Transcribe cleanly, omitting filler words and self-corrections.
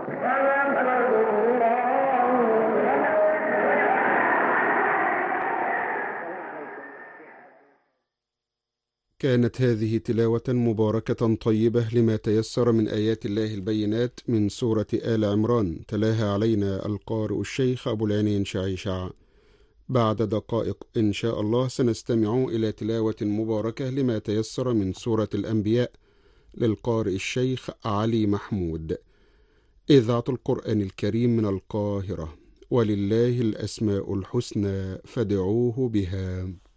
كانت هذه تلاوة مباركة طيبة لما تيسر من آيات الله البينات من سورة آل عمران، تلاها علينا القارئ الشيخ أبو العينين شعيشع. بعد دقائق إن شاء الله سنستمع إلى تلاوة مباركة لما تيسر من سورة الأنبياء للقارئ الشيخ علي محمود. إذاعة القرآن الكريم من القاهرة. ولله الأسماء الحسنى فادعوه بها.